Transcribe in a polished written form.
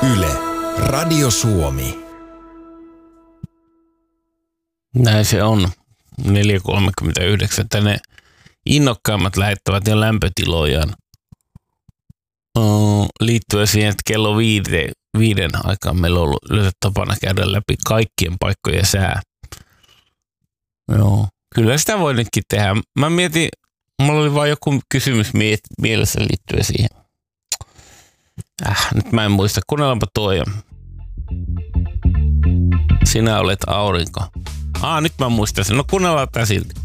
Yle, Radio Suomi. Näin se on. 4.39. Tänne innokkaimmat lähettävät jo lämpötilojaan liittyen siihen, että kello 5 aikaan meillä on ollut yleensä tapana käydä läpi kaikkien paikkojen sää. Joo, kyllä sitä voi nytkin tehdä. Mä mietin, mulla oli vaan joku kysymys mielessä liittyen siihen. Nyt mä en muista. Kuunnellaanpa toi. Sinä olet aurinko. Nyt mä muistan sen. No kuunnellaan tää silti.